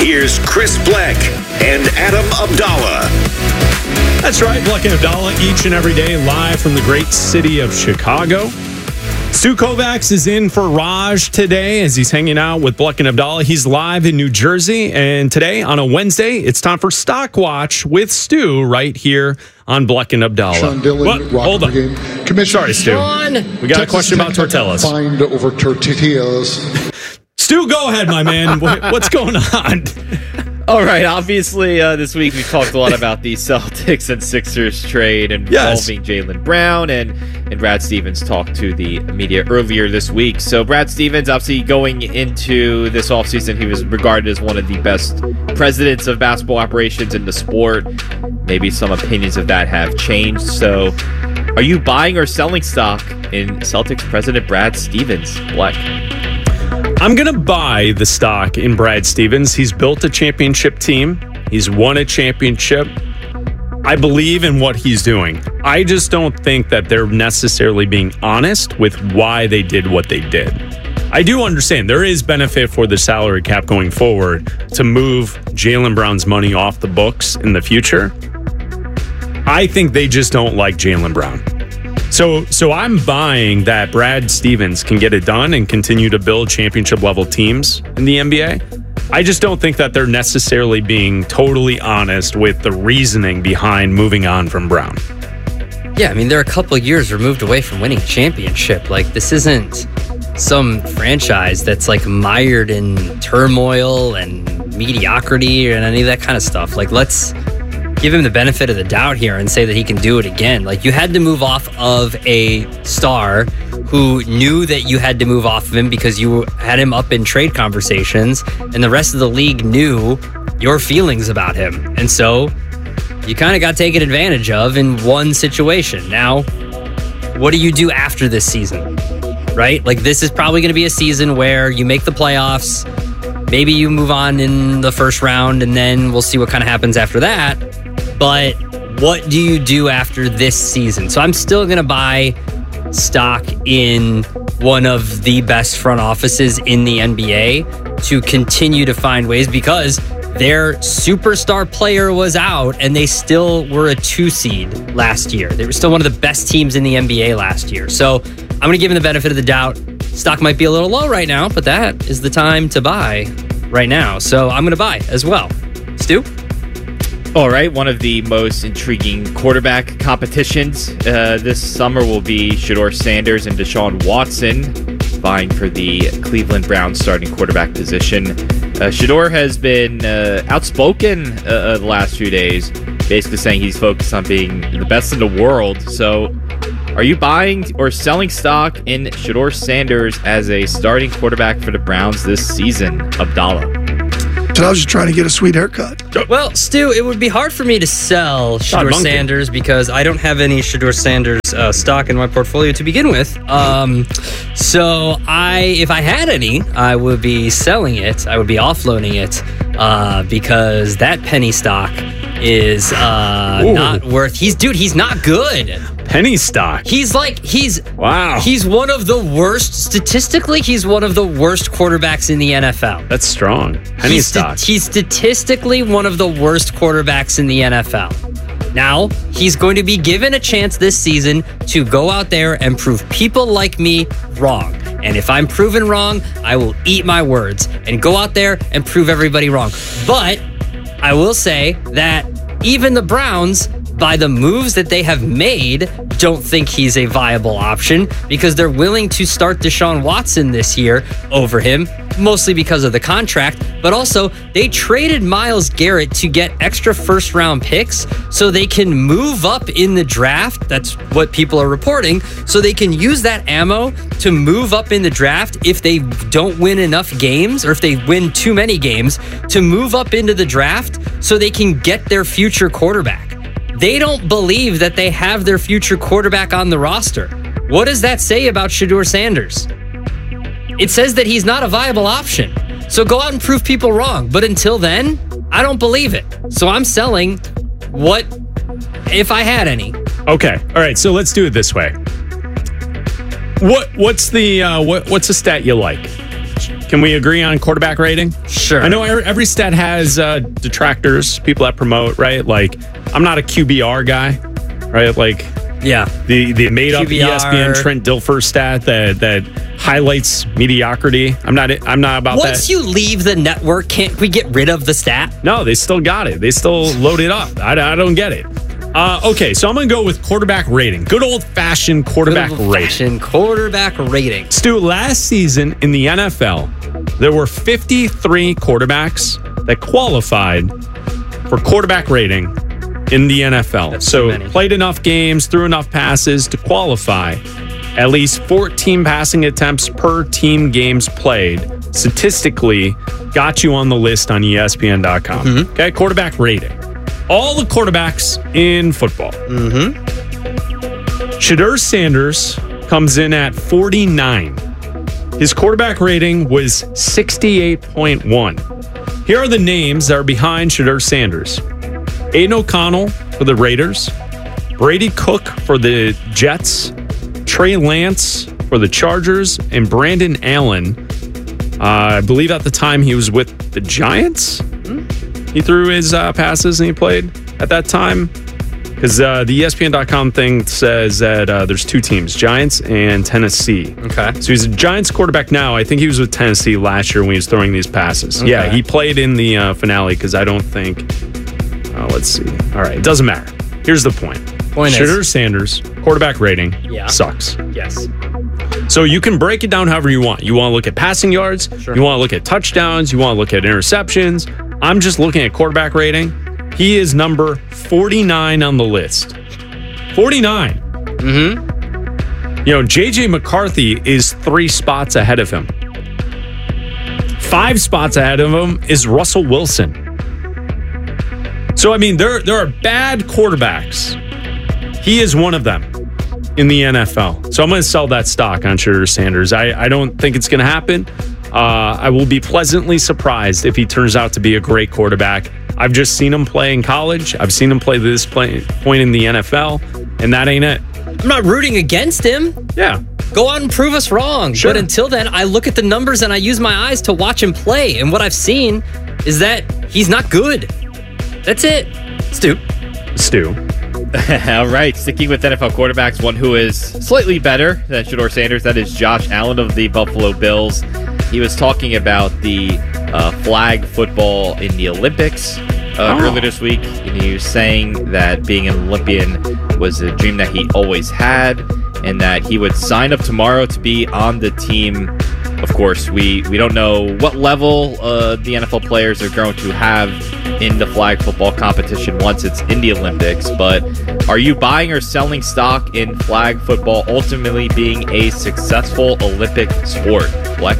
Here's Chris Black and Adam Abdallah. That's right, Black and Abdallah, each and every day, live from the great city of Chicago. Stu Kovacs is in for Raj today as he's hanging out with Black and Abdallah. He's live in New Jersey, and today on a Wednesday, it's time for Stock Watch with Stu right here on Black and Abdallah. Sean Dillon, hold on. Commissioner, sorry, Stu. We got a question about tortillas. Fined over tortillas. Stu, go ahead, my man. What's going on? All right, obviously this week we've talked a lot about the Celtics and Sixers trade involving Jaylen Brown, and Brad Stevens talked to the media earlier this week. So Brad Stevens, obviously going into this offseason, he was regarded as one of the best presidents of basketball operations in the sport. Maybe some opinions of that have changed. So are you buying or selling stock in Celtics president Brad Stevens? Black? I'm going to buy the stock in Brad Stevens. He's built a championship team. He's won a championship. I believe in what he's doing. I just don't think that they're necessarily being honest with why they did what they did. I do understand there is benefit for the salary cap going forward to move Jaylen Brown's money off the books in the future. I think they just don't like Jaylen Brown. So I'm buying that Brad Stevens can get it done and continue to build championship-level teams in the NBA. I just don't think that they're necessarily being totally honest with the reasoning behind moving on from Brown. Yeah, I mean, they're a couple of years removed away from winning a championship. Like, this isn't some franchise that's, like, mired in turmoil and mediocrity and any of that kind of stuff. Like, let's give him the benefit of the doubt here and say that he can do it again. Like, you had to move off of a star who knew that you had to move off of him because you had him up in trade conversations, and the rest of the league knew your feelings about him. And so you kind of got taken advantage of in one situation. Now, what do you do after this season? Right? Like, this is probably going to be a season where you make the playoffs. Maybe you move on in the first round, and then we'll see what kind of happens after that. But what do you do after this season? So I'm still going to buy stock in one of the best front offices in the NBA to continue to find ways, because their superstar player was out and they still were a 2 seed last year. They were still one of the best teams in the NBA last year. So I'm going to give them the benefit of the doubt. Stock might be a little low right now, but that is the time to buy right now. So I'm going to buy as well. Stu? All right, one of the most intriguing quarterback competitions this summer will be Shedeur Sanders and Deshaun Watson vying for the Cleveland Browns starting quarterback position. Shedeur has been outspoken the last few days, basically saying he's focused on being the best in the world. So are you buying or selling stock in Shedeur Sanders as a starting quarterback for the Browns this season, Abdallah? I was just trying to get a sweet haircut. Well, Stu, it would be hard for me to sell Shedeur Sanders because I don't have any Shedeur Sanders stock in my portfolio to begin with. So if I had any, I would be selling it. I would be offloading it because that penny stock is not worth. He's not good. Penny stock. He's wow. He's one of the worst statistically. He's one of the worst quarterbacks in the NFL. That's strong. Penny stock. He's statistically one of the worst quarterbacks in the NFL. Now, he's going to be given a chance this season to go out there and prove people like me wrong. And if I'm proven wrong, I will eat my words and go out there and prove everybody wrong. But I will say that even the Browns, by the moves that they have made, don't think he's a viable option because they're willing to start Deshaun Watson this year over him, mostly because of the contract, but also they traded Myles Garrett to get extra first-round picks so they can move up in the draft. That's what people are reporting. So they can use that ammo to move up in the draft if they don't win enough games or if they win too many games to move up into the draft so they can get their future quarterback. They don't believe that they have their future quarterback on the roster. What does that say about Shedeur Sanders? It says that he's not a viable option. So go out and prove people wrong. But until then, I don't believe it. So I'm selling what if I had any. Okay. All right. So let's do it this way. What's the stat you like? Can we agree on quarterback rating? Sure. I know every stat has detractors, people that promote, right? Like, I'm not a QBR guy, right? Like, Yeah. the made up QBR. ESPN Trent Dilfer stat that highlights mediocrity. I'm not about that. Once you leave the network, can't we get rid of the stat? No, they still got it. They still load it up. I don't get it. Okay, so I'm going to go with quarterback rating. Good old-fashioned quarterback rating. Old-fashioned quarterback rating. Stu, last season in the NFL, there were 53 quarterbacks that qualified for quarterback rating in the NFL. That's so too many. played enough games, threw enough passes to qualify. At least 14 passing attempts per team games played. Statistically, got you on the list on ESPN.com. Mm-hmm. Okay, quarterback rating. All the quarterbacks in football. Mm-hmm. Shedeur Sanders comes in at 49. His quarterback rating was 68.1. Here are the names that are behind Shedeur Sanders. Aiden O'Connell for the Raiders. Brady Cook for the Jets. Trey Lance for the Chargers. And Brandon Allen, I believe at the time he was with the Giants. He threw his passes and he played at that time. Because the ESPN.com thing says that there's two teams, Giants and Tennessee. Okay. So he's a Giants quarterback now. I think he was with Tennessee last year when he was throwing these passes. Okay. Yeah, he played in the finale because I don't think... let's see. All right, it doesn't matter. Here's the point. Shedeur Sanders, quarterback rating, sucks. Yes. So you can break it down however you want. You want to look at passing yards. Sure. You want to look at touchdowns. You want to look at interceptions. I'm just looking at quarterback rating. He is number 49 on the list. 49. Mm-hmm. You know, J.J. McCarthy is 3 spots ahead of him. 5 spots ahead of him is Russell Wilson. So, I mean, there are bad quarterbacks. He is one of them in the NFL. So I'm going to sell that stock on Shedeur Sanders. I don't think it's going to happen. I will be pleasantly surprised if he turns out to be a great quarterback. I've just seen him play in college. I've seen him play to this point in the NFL, and that ain't it. I'm not rooting against him. Yeah. Go out and prove us wrong. Sure. But until then, I look at the numbers and I use my eyes to watch him play. And what I've seen is that he's not good. That's it. Stu. All right, sticking with NFL quarterbacks, one who is slightly better than Shedeur Sanders, that is Josh Allen of the Buffalo Bills. He was talking about the flag football in the Olympics earlier this week, and he was saying that being an Olympian was a dream that he always had, and that he would sign up tomorrow to be on the team. Of course, we don't know what level the NFL players are going to have in the flag football competition once it's in the Olympics, but are you buying or selling stock in flag football ultimately being a successful Olympic sport? Black?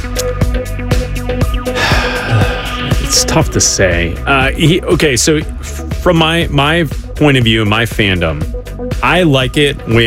It's tough to say. Okay, so from my point of view, my fandom, I like it when